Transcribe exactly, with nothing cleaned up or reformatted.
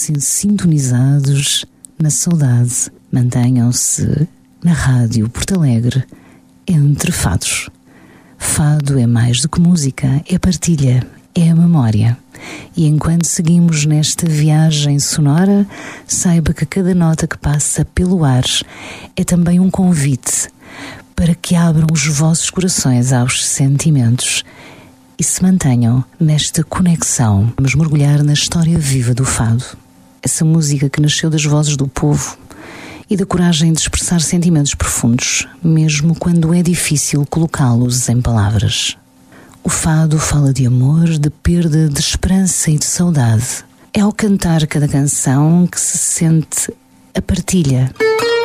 Mantenham-se sintonizados na saudade. Mantenham-se na Rádio Porto Alegre, entre fados. Fado é mais do que música, é partilha, é a memória. E enquanto seguimos nesta viagem sonora, saiba que cada nota que passa pelo ar é também um convite para que abram os vossos corações aos sentimentos e se mantenham nesta conexão. Vamos mergulhar na história viva do fado. Essa música que nasceu das vozes do povo e da coragem de expressar sentimentos profundos, mesmo quando é difícil colocá-los em palavras. O fado fala de amor, de perda, de esperança e de saudade. É ao cantar cada canção que se sente a partilha.